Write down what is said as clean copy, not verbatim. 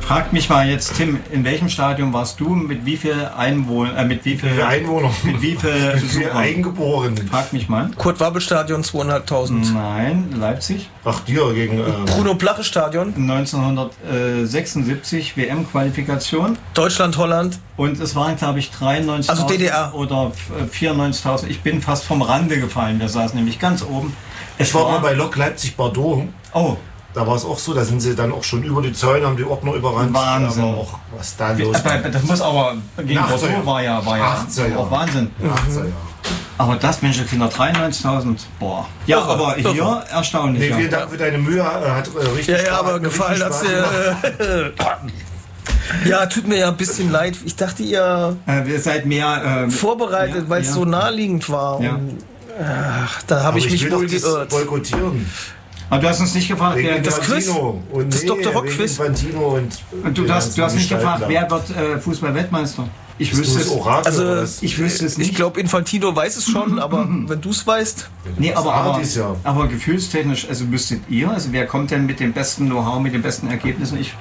Frag mich mal jetzt, Tim, in welchem Stadion warst du? Mit wie viel Einwohner? Mit wie viel Eingeborenen? Frag mich mal. Kurt-Wabbel-Stadion 2.500. Nein, Leipzig. Ach, dir gegen... Bruno-Plache-Stadion. 1976 WM-Qualifikation. Deutschland-Holland. Und es waren, glaube ich, 93.000 also DDR. Oder 94.000. Ich bin fast vom Rande gefallen. Wir saßen nämlich ganz oben. Ich war mal bei Lok Leipzig-Bordeaux. Oh. Da war es auch so, da sind sie dann auch schon über die Zäune, haben die Ordner überrannt. Wahnsinn. Aber auch, was da los war. Das muss aber, gegen Bordeaux war ja auch Wahnsinn. 18er Jahre. Aber das, Mensch, Kinder, 93.000, boah. Ja, aber hier erstaunlich. Nee, vielen Dank für deine Mühe, hat richtig Ja, aber gefallen hat's dir. Ja, tut mir ja ein bisschen leid. Ich dachte, ihr seid mehr vorbereitet, weil es so naheliegend war. Ja. Und, da habe ich mich wohl geirrt. Boykottieren. Aber du hast uns nicht gefragt, wer das Quiz, das Dr. Rock-Quiz. Und du hast nicht gefragt, wer wird Fußball-Weltmeister? Ich wüsste es. Also, ich wüsste es nicht. Ich glaube, Infantino weiß es schon, aber wenn du es weißt. Nee, aber gefühlstechnisch, also wüsstet ihr, also wer kommt denn mit dem besten Know-how, mit den besten Ergebnissen?